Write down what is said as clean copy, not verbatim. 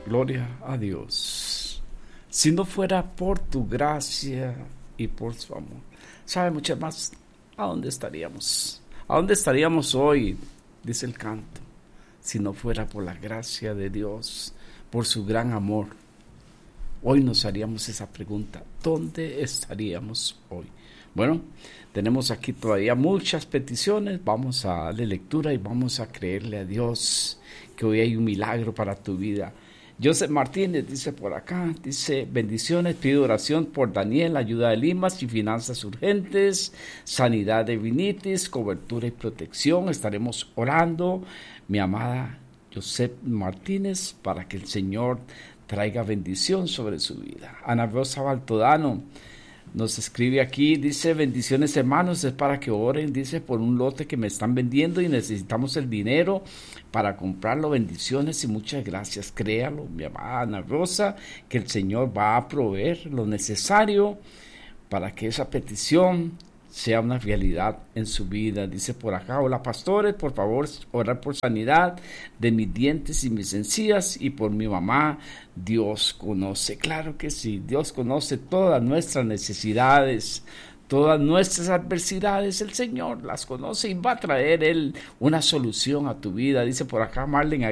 Gloria a Dios. Si no fuera por tu gracia y por su amor. ¿Sabe, muchas más? ¿A dónde estaríamos? ¿A dónde estaríamos hoy? Dice el canto. Si no fuera por la gracia de Dios, por su gran amor. Hoy nos haríamos esa pregunta. ¿Dónde estaríamos hoy? Bueno, tenemos aquí todavía muchas peticiones. Vamos a darle lectura y vamos a creerle a Dios que hoy hay un milagro para tu vida. Joseph Martínez dice por acá, dice: bendiciones, pido oración por Daniel, ayuda de limas y finanzas urgentes, sanidad de rinitis, cobertura y protección. Estaremos orando, mi amada Joseph Martínez, para que el Señor traiga bendición sobre su vida. Ana Rosa Baltodano nos escribe aquí, dice: bendiciones, hermanos, es para que oren, dice, por un lote que me están vendiendo y necesitamos el dinero para comprarlo. Bendiciones y muchas gracias. Créalo, mi amada Ana Rosa, que el Señor va a proveer lo necesario para que esa petición sea una realidad en su vida. Dice por acá: hola pastores, por favor orar por sanidad de mis dientes y mis encías y por mi mamá. Dios conoce, claro que sí, Dios conoce todas nuestras necesidades, todas nuestras adversidades. El Señor las conoce y va a traer Él una solución a tu vida. Dice por acá Marlene